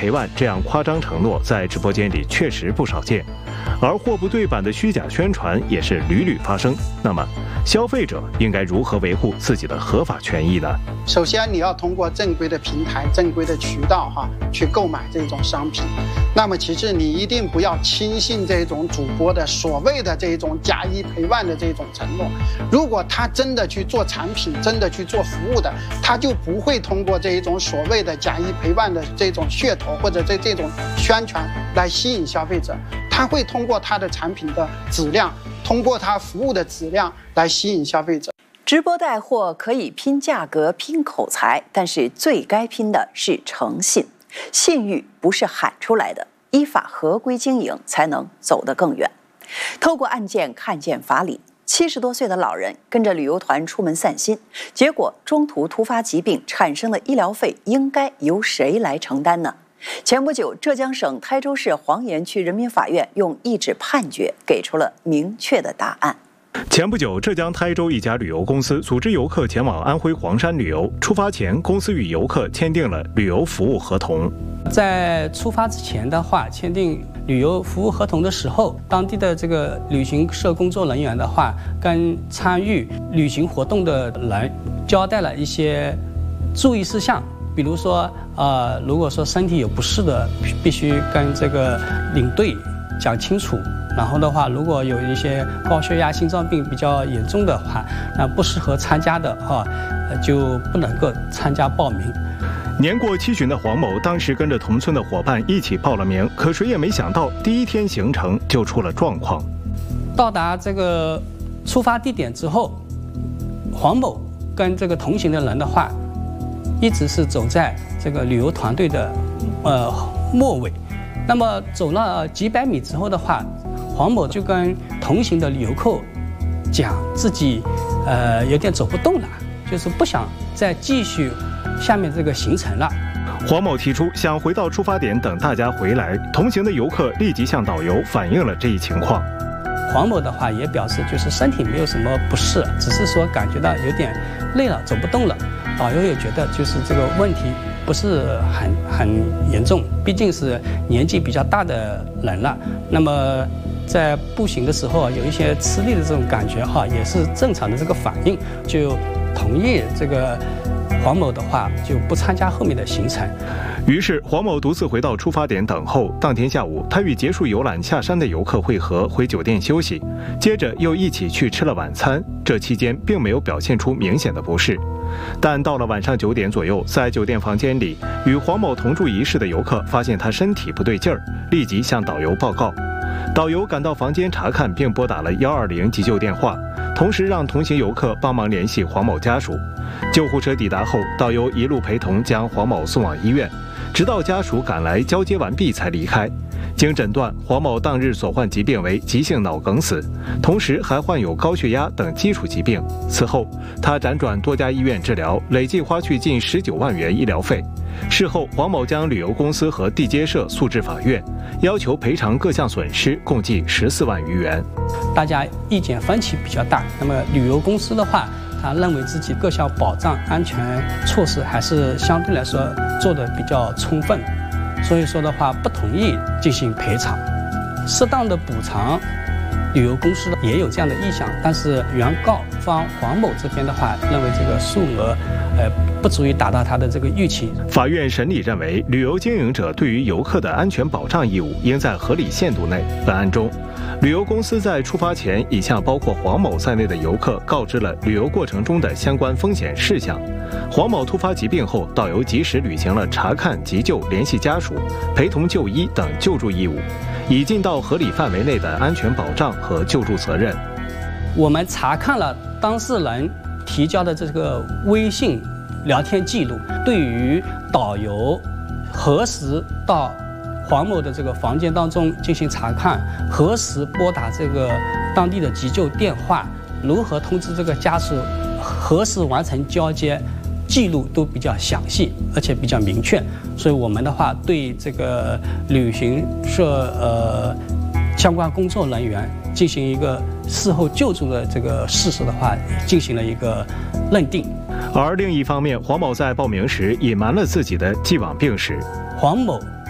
陪伴这样夸张承诺，在直播间里确实不少见，而货不对版的虚假宣传也是屡屡发生。那么，消费者应该如何维护自己的合法权益呢？ 首先，你要通过正规的平台、正规的渠道去购买这种商品。那么，其实你一定不要轻信这种主播的所谓的这种假一赔万的这种承诺。如果他真的去做产品，真的去做服务的，他就不会通过这一种所谓的假一赔万的这种噱头或者这种宣传来吸引消费者，他会通过他的产品的质量，通过他服务的质量来吸引消费者。 直播带货可以拼价格、拼口才，但是最该拼的是诚信。信誉不是喊出来的，依法合规经营才能走得更远。透过案件看见法理，70多岁的老人跟着旅游团出门散心，结果中途突发疾病产生的医疗费应该由谁来承担呢？前不久，浙江省台州市黄岩区人民法院用一纸判决给出了明确的答案。 前不久，浙江台州一家旅游公司组织游客前往安徽黄山旅游，出发前，公司与游客签订了旅游服务合同。 在出发之前的话，签订旅游服务合同的时候，当地的这个旅行社工作人员的话，跟参与旅行活动的人交代了一些注意事项，比如说，如果说身体有不适的，必须跟这个领队讲清楚。然后的话，如果有一些高血压、心脏病比较严重的话，那不适合参加的就不能够参加报名。 年过70旬的黄某当时跟着同村的伙伴一起报了名，可谁也没想到，第一天行程就出了状况。 到达这个出发地点之后，黄某跟这个同行的人的话，一直是走在这个旅游团队的末尾。那么走了几百米之后的话，黄某就跟同行的游客讲自己有点走不动了，就是不想再继续下面这个行程了。 黄某提出想回到出发点等大家回来，同行的游客立即向导游反映了这一情况。 黄某的话也表示就是身体没有什么不适，只是说感觉到有点累了，走不动了。导游也觉得就是这个问题不是很严重，毕竟是年纪比较大的人了。那么在步行的时候有一些吃力的这种感觉也是正常的这个反应，就同意这个黄某的话就不参加后面的行程。 于是黄某独自回到出发点等候。当天下午，他与结束游览下山的游客会合，回酒店休息，接着又一起去吃了晚餐。这期间并没有表现出明显的不适。但到了晚上9点左右，在酒店房间里与黄某同住一室的游客发现他身体不对劲儿，立即向导游报告。导游赶到房间查看，并拨打了120急救电话，同时让同行游客帮忙联系黄某家属。救护车抵达后，导游一路陪同将黄某送往医院，直到家属赶来交接完毕才离开。经诊断，黄某当日所患疾病为急性脑梗死，同时还患有高血压等基础疾病。此后，他辗转多家医院治疗，累计花去近19万元医疗费。事后，黄某将旅游公司和地接社诉至法院，要求赔偿各项损失共计14万余元。 大家意见分歧比较大，那么旅游公司的话，他认为自己各项保障安全措施还是相对来说做得比较充分，所以说的话不同意进行赔偿。适当的补偿，旅游公司也有这样的意向，但是原告方黄某这边的话认为这个数额不足以达到他的这个预期。 法院审理认为，旅游经营者对于游客的安全保障义务应在合理限度内。本案中，旅游公司在出发前已向包括黄某在内的游客告知了旅游过程中的相关风险事项。黄某突发疾病后，导游及时履行了查看、急救、联系家属、陪同就医等救助义务，已尽到合理范围内的安全保障和救助责任。 我们查看了当事人提交的这个微信聊天记录，对于导游何时到黄某的这个房间当中进行查看，何时拨打这个当地的急救电话，如何通知这个家属，何时完成交接，记录都比较详细，而且比较明确。所以我们的话对这个旅行社相关工作人员进行一个事后救助的这个事实的话，进行了一个认定。 而另一方面，黄某在报名时隐瞒了自己的既往病史。 黄某